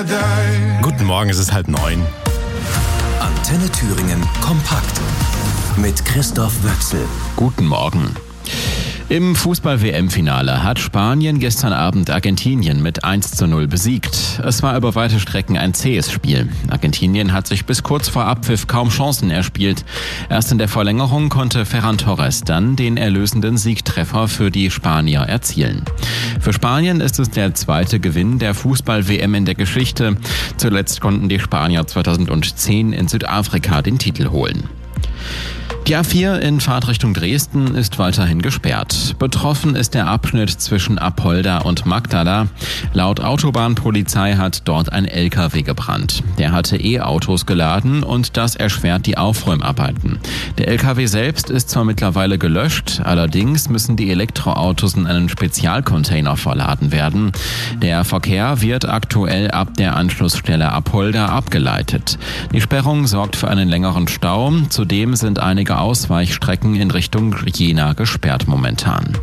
Guten Morgen, es ist 8:30. Antenne Thüringen kompakt mit Christoph Wöchsel. Guten Morgen. Im Fußball-WM-Finale hat Spanien gestern Abend Argentinien mit 1:0 besiegt. Es war über weite Strecken ein zähes Spiel. Argentinien hat sich bis kurz vor Abpfiff kaum Chancen erspielt. Erst in der Verlängerung konnte Ferran Torres dann den erlösenden Siegtreffer für die Spanier erzielen. Für Spanien ist es der zweite Gewinn der Fußball-WM in der Geschichte. Zuletzt konnten die Spanier 2010 in Südafrika den Titel holen. Die A4 in Fahrtrichtung Dresden ist weiterhin gesperrt. Betroffen ist der Abschnitt zwischen Apolda und Magdala. Laut Autobahnpolizei hat dort ein LKW gebrannt. Der hatte E-Autos geladen und das erschwert die Aufräumarbeiten. Der LKW selbst ist zwar mittlerweile gelöscht, allerdings müssen die Elektroautos in einen Spezialcontainer verladen werden. Der Verkehr wird aktuell ab der Anschlussstelle Apolda abgeleitet. Die Sperrung sorgt für einen längeren Stau. Zudem sind einige Ausweichstrecken in Richtung Jena gesperrt momentan.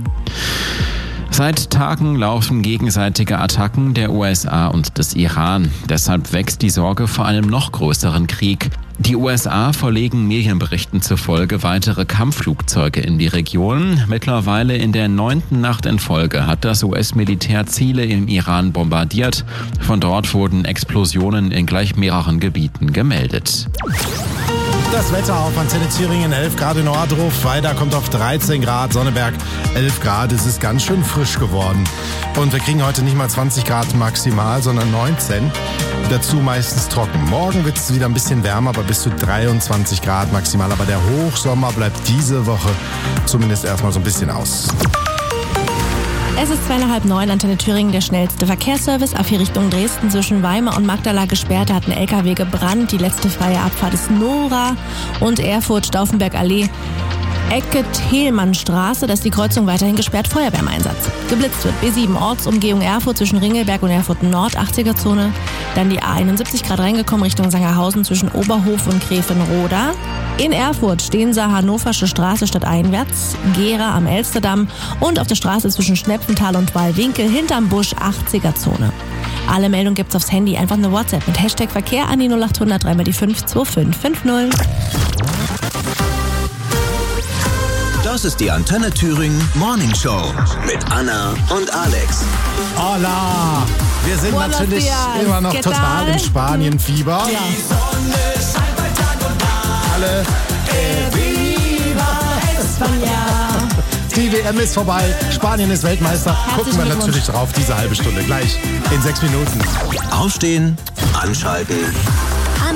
Seit Tagen laufen gegenseitige Attacken der USA und des Iran. Deshalb wächst die Sorge vor einem noch größeren Krieg. Die USA verlegen Medienberichten zufolge weitere Kampfflugzeuge in die Region. Mittlerweile in der 9. Nacht in Folge hat das US-Militär Ziele im Iran bombardiert. Von dort wurden Explosionen in gleich mehreren Gebieten gemeldet. Das Wetter auf Antenne Thüringen, 11 Grad in Ohrdruf, Weida kommt auf 13 Grad, Sonneberg 11 Grad, es ist ganz schön frisch geworden. Und wir kriegen heute nicht mal 20 Grad maximal, sondern 19. Dazu meistens trocken. Morgen wird es wieder ein bisschen wärmer, aber bis zu 23 Grad maximal. Aber der Hochsommer bleibt diese Woche zumindest erstmal so ein bisschen aus. Es ist 8:30, Antenne Thüringen, der schnellste Verkehrsservice. A4 Richtung Dresden zwischen Weimar und Magdala gesperrt. Da hat ein LKW gebrannt. Die letzte freie Abfahrt ist Nora und Erfurt, Stauffenberg-Allee. Ecke Thelmannstraße, da ist die Kreuzung weiterhin gesperrt, Feuerwehr im Einsatz. Geblitzt wird B7 Ortsumgehung Erfurt zwischen Ringelberg und Erfurt Nord, 80er-Zone. Dann die A71 gerade reingekommen Richtung Sangerhausen zwischen Oberhof und Gräfenroda. In Erfurt Steenser Hannoversche Straße stadteinwärts, Gera am Elsterdamm und auf der Straße zwischen Schnepfenthal und Wallwinkel hinterm Busch, 80er-Zone. Alle Meldungen gibt's aufs Handy, einfach eine WhatsApp mit Hashtag Verkehr an die 0800 3 mal die 5 2550. Das ist die Antenne Thüringen Morning Show mit Anna und Alex. Hola! Wir sind Buenos natürlich dias. immer noch ¿Qué total tal? im Spanien-Fieber. Ja. Alle die WM ist vorbei, Spanien ist Weltmeister. Gucken wir natürlich drauf, diese halbe Stunde gleich in 6 Minuten. Aufstehen, anschalten,